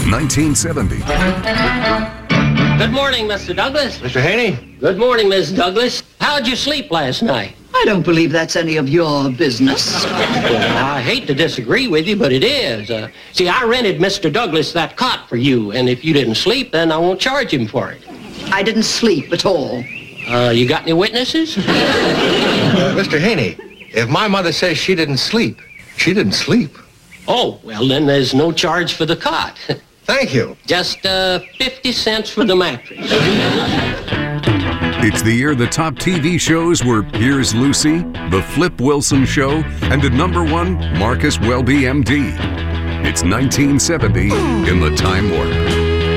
1970. Good morning, Mr. Douglas. Mr. Haney? Good morning, Miss Douglas. How'd you sleep last night? I don't believe that's any of your business. Well, I hate to disagree with you, but it is. See, I rented Mr. Douglas that cot for you, and if you didn't sleep, then I won't charge him for it. I didn't sleep at all. You got any witnesses? Mr. Haney, if my mother says she didn't sleep, she didn't sleep. Oh, well, then there's no charge for the cot. Thank you. Just 50 cents for the mattress. It's the year the top TV shows were Here's Lucy, The Flip Wilson Show, and at number 1, Marcus Welby, MD. It's 1970 in the Time Warp.